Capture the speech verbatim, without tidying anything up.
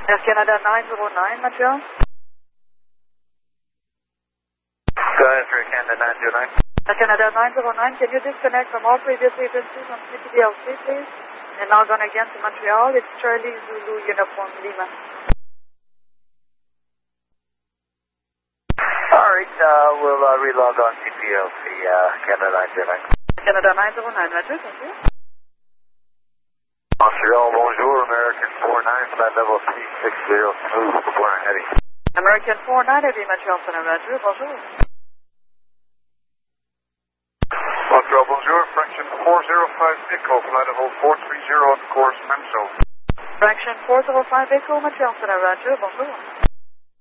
Air Canada nine zero nine, Montreal. Go ahead for Air Canada nine zero nine. Air Canada nine zero nine, can you disconnect from all previous agencies on C P D L C, please? And log on again to Montreal. It's Charlie Zulu Uniform Lima. All right, uh, we'll uh, relog on C P L C, uh, Canada nine zero nine. Canada nine zero nine, Roger, thank you. Montreal, bonjour, American four nine, flight level three six zero, smooth, Warren Heavy. American four nine, Heavy, Montreal Center, Roger, bonjour. Montreal, bonjour, fraction four zero five Echo, flight level four three zero on course Manso. Fraction four zero five Echo, Montreal Center, Roger, bonjour.